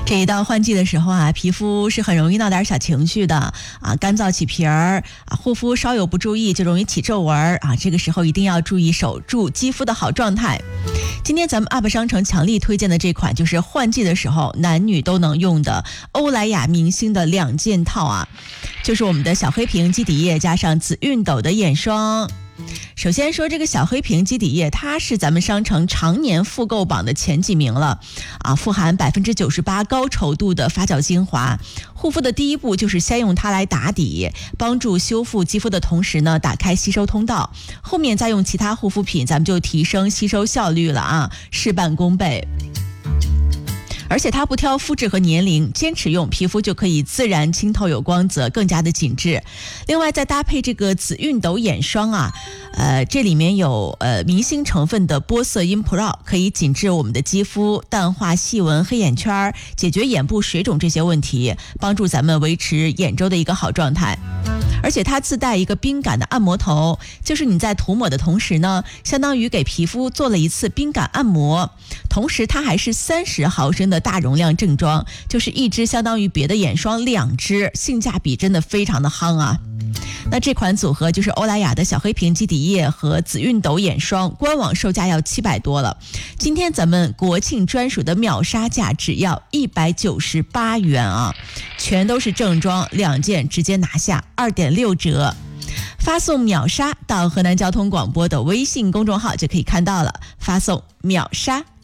这一到换季的时候啊，皮肤是很容易闹点小情绪的啊，干燥起皮儿啊，护肤稍有不注意就容易起皱纹啊，这个时候一定要注意守住肌肤的好状态。今天咱们 UP 商城强力推荐的这款就是换季的时候男女都能用的欧莱雅明星的2件套啊，就是我们的小黑瓶基底液加上紫熨斗的眼霜。首先说这个小黑瓶基底液，它是咱们商城常年复购榜的前几名了啊，富含98%高稠度的发酵精华。护肤的第一步就是先用它来打底，帮助修复肌肤的同时呢，打开吸收通道，后面再用其他护肤品，咱们就提升吸收效率了啊，事半功倍。而且它不挑肤质和年龄，坚持用皮肤就可以自然清透有光泽，更加的紧致。另外再搭配这个紫熨斗眼霜啊，这里面有明星成分的玻色因 Pro， 可以紧致我们的肌肤，淡化细纹、黑眼圈，解决眼部水肿这些问题，帮助咱们维持眼周的一个好状态。而且它自带一个冰感的按摩头，就是你在涂抹的同时呢，相当于给皮肤做了一次冰感按摩。同时它还是30毫升的大容量正装，就是一支相当于别的眼霜2支，性价比真的非常的夯啊。那这款组合就是欧莱雅的小黑瓶基底液和紫熨斗眼霜，官网售价要700多了。今天咱们国庆专属的秒杀价只要198元啊，全都是正装，2件直接拿下2.6折。发送秒杀到河南交通广播的微信公众号就可以看到了，发送秒杀。